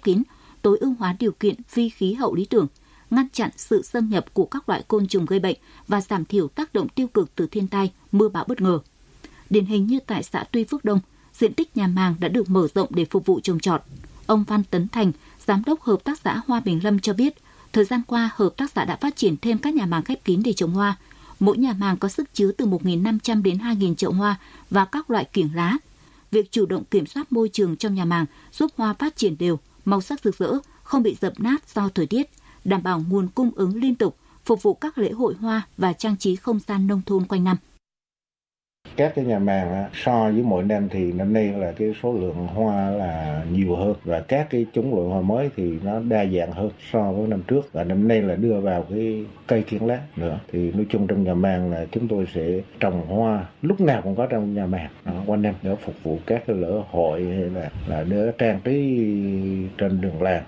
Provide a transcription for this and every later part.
kín, tối ưu hóa điều kiện vi khí hậu lý tưởng, ngăn chặn sự xâm nhập của các loại côn trùng gây bệnh và giảm thiểu tác động tiêu cực từ thiên tai, mưa bão bất ngờ. Điển hình như tại xã Tuy Phước Đông, diện tích nhà màng đã được mở rộng để phục vụ trồng trọt. Ông Văn Tấn Thành, Giám đốc Hợp tác xã Hoa Bình Lâm cho biết, thời gian qua, hợp tác xã đã phát triển thêm các nhà màng khép kín để trồng hoa. Mỗi nhà màng có sức chứa từ 1.500 đến 2.000 chậu hoa và các loại kiểng lá. Việc chủ động kiểm soát môi trường trong nhà màng giúp hoa phát triển đều, màu sắc rực rỡ, không bị dập nát do thời tiết, đảm bảo nguồn cung ứng liên tục, phục vụ các lễ hội hoa và trang trí không gian nông thôn quanh năm. Các cái nhà màng so với mỗi năm thì năm nay là cái số lượng hoa là nhiều hơn và các cái chủng loại hoa mới thì nó đa dạng hơn so với năm trước, và năm nay là đưa vào cái cây kiểng lá nữa. Thì nói chung trong nhà màng là chúng tôi sẽ trồng hoa lúc nào cũng có trong nhà màng quanh năm để phục vụ các cái lễ hội hay là để trang trí trên đường làng.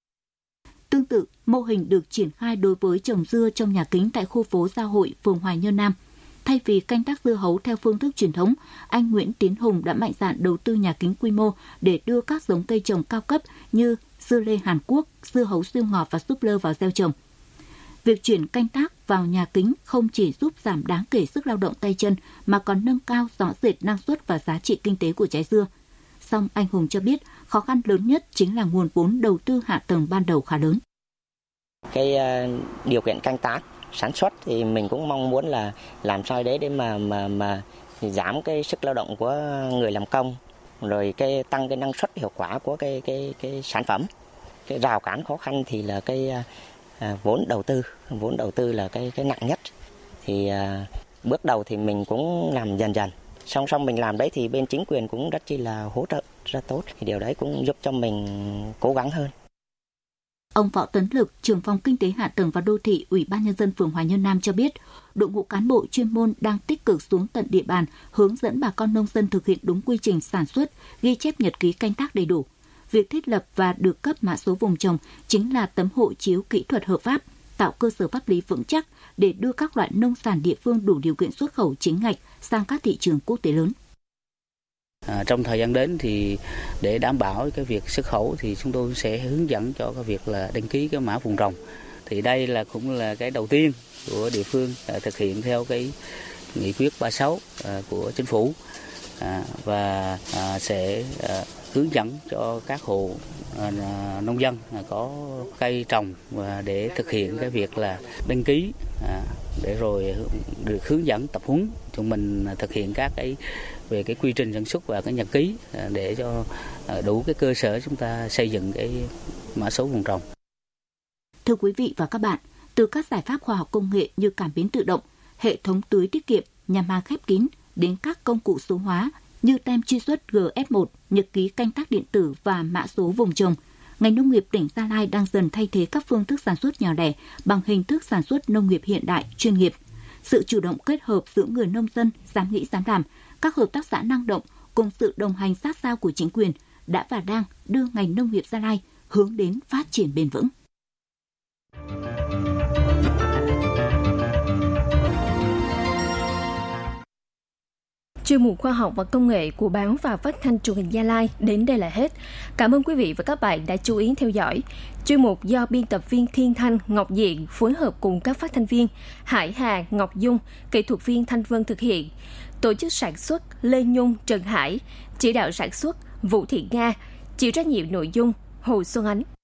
Tương tự, mô hình được triển khai đối với trồng dưa trong nhà kính tại khu phố Giao Hội, phường Hoài Nhơn Nam. Thay vì canh tác dưa hấu theo phương thức truyền thống, anh Nguyễn Tiến Hùng đã mạnh dạn đầu tư nhà kính quy mô để đưa các giống cây trồng cao cấp như dưa lê Hàn Quốc, dưa hấu siêu ngọt và súp lơ vào gieo trồng. Việc chuyển canh tác vào nhà kính không chỉ giúp giảm đáng kể sức lao động tay chân mà còn nâng cao rõ rệt năng suất và giá trị kinh tế của trái dưa. Song anh Hùng cho biết khó khăn lớn nhất chính là nguồn vốn đầu tư hạ tầng ban đầu khá lớn. Cái điều kiện canh tác sản xuất thì mình cũng mong muốn là làm sao đấy để mà giảm cái sức lao động của người làm công, rồi cái tăng cái năng suất hiệu quả của cái sản phẩm. Cái rào cản khó khăn thì là cái vốn đầu tư là cái nặng nhất. Thì bước đầu thì mình cũng làm dần dần. Song song mình làm đấy thì bên chính quyền cũng rất chi là hỗ trợ rất tốt. Thì điều đấy cũng giúp cho mình cố gắng hơn. Ông Võ Tấn Lực, trưởng phòng Kinh tế Hạ tầng và Đô thị, Ủy ban Nhân dân phường Hoài Nhơn Nam cho biết, đội ngũ cán bộ chuyên môn đang tích cực xuống tận địa bàn, hướng dẫn bà con nông dân thực hiện đúng quy trình sản xuất, ghi chép nhật ký canh tác đầy đủ. Việc thiết lập và được cấp mã số vùng trồng chính là tấm hộ chiếu kỹ thuật hợp pháp, tạo cơ sở pháp lý vững chắc để đưa các loại nông sản địa phương đủ điều kiện xuất khẩu chính ngạch sang các thị trường quốc tế lớn. Trong thời gian đến thì để đảm bảo cái việc xuất khẩu thì chúng tôi sẽ hướng dẫn cho cái việc là đăng ký cái mã vùng trồng. Thì đây là cũng là cái đầu tiên của địa phương thực hiện theo cái nghị quyết 36 của chính phủ và sẽ hướng dẫn cho các hộ nông dân có cây trồng và để thực hiện cái việc là đăng ký để rồi được hướng dẫn tập huấn chúng mình thực hiện các cái về cái quy trình sản xuất và cái nhật ký để cho đủ cái cơ sở chúng ta xây dựng cái mã số vùng trồng. Thưa quý vị và các bạn, từ các giải pháp khoa học công nghệ như cảm biến tự động, hệ thống tưới tiết kiệm, nhà màng khép kín đến các công cụ số hóa như tem truy xuất GF1, nhật ký canh tác điện tử và mã số vùng trồng, ngành nông nghiệp tỉnh Gia Lai đang dần thay thế các phương thức sản xuất nhỏ lẻ bằng hình thức sản xuất nông nghiệp hiện đại, chuyên nghiệp. Sự chủ động kết hợp giữa người nông dân dám nghĩ dám làm, các hợp tác xã năng động cùng sự đồng hành sát sao của chính quyền đã và đang đưa ngành nông nghiệp Gia Lai hướng đến phát triển bền vững. Chuyên mục khoa học và công nghệ của báo và phát thanh truyền hình Gia Lai đến đây là hết. Cảm ơn quý vị và các bạn đã chú ý theo dõi. Chuyên mục do biên tập viên Thiên Thanh, Ngọc Diện phối hợp cùng các phát thanh viên Hải Hà, Ngọc Dung, kỹ thuật viên Thanh Vân thực hiện. Tổ chức sản xuất Lê Nhung, Trần Hải, chỉ đạo sản xuất Vũ Thị Nga, chịu trách nhiệm nội dung Hồ Xuân Ánh.